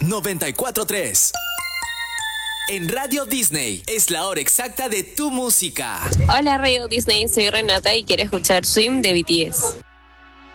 94.3. En Radio Disney es la hora exacta de tu música. Hola Radio Disney, soy Renata y quiero escuchar Swim de BTS.